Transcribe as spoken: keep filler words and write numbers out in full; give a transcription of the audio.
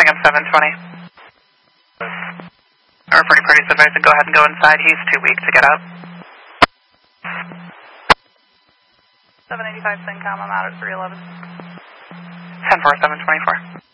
Sangam seven twenty. Our reporting party's advised to go ahead and go inside. He's too weak to get out. seven eighty-five Syncom, I'm out at three eleven. ten four, seven twenty-four.